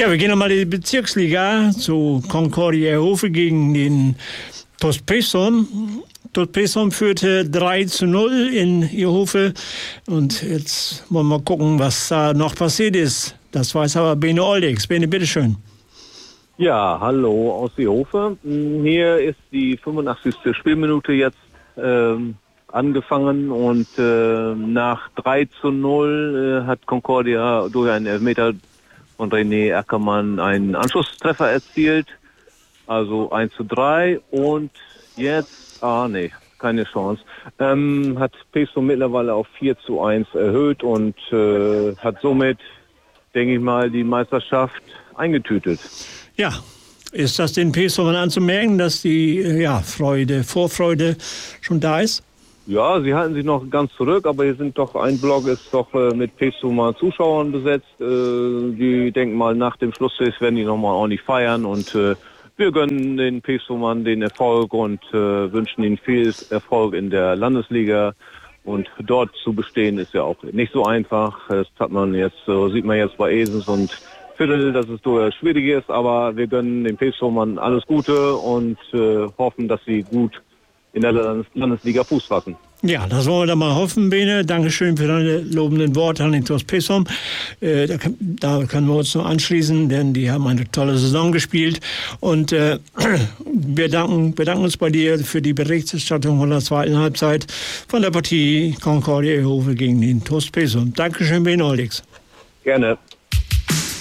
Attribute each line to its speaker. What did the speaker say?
Speaker 1: Ja, wir gehen nochmal in die Bezirksliga zu Concordia Ehofe gegen den TuS Pesum. TuS Pesum führte 3-0 in Ehofe. Und jetzt wollen wir mal gucken, was da noch passiert ist. Das weiß aber Bene Oldex. Bene, bitteschön.
Speaker 2: Ja, hallo aus Ehofe. Hier ist die 85. Spielminute jetzt angefangen und nach 3-0 hat Concordia durch einen Elfmeter von René Ackermann einen Anschlusstreffer erzielt. Also 1-3 und jetzt, keine Chance, hat Pesum mittlerweile auf 4-1 erhöht und hat somit, denke ich mal, die Meisterschaft eingetütet.
Speaker 1: Ja, ist das den Pesumern anzumerken, dass die Vorfreude schon da ist?
Speaker 2: Ja, sie halten sich noch ganz zurück, aber hier sind doch, ein Block ist doch mit Pesumer Zuschauern besetzt. Die denken mal, nach dem Schlusspfiff werden die nochmal ordentlich feiern und wir gönnen den Pesumern den Erfolg und wünschen ihnen viel Erfolg in der Landesliga. Und dort zu bestehen ist ja auch nicht so einfach. Das sieht man jetzt bei Esens und Viertel, dass es durchaus schwierig ist, aber wir gönnen den Pesumern alles Gute und hoffen, dass sie gut in der Landesliga Fuß fassen.
Speaker 1: Ja, das wollen wir dann mal hoffen, Bene. Dankeschön für deine lobenden Worte an den TuS Pesum. Da können wir uns nur anschließen, denn die haben eine tolle Saison gespielt. Und wir bedanken uns bei dir für die Berichterstattung von der zweiten Halbzeit von der Partie Concordia Ehofe gegen den TuS Pesum. Dankeschön, Bene Oldex.
Speaker 2: Gerne.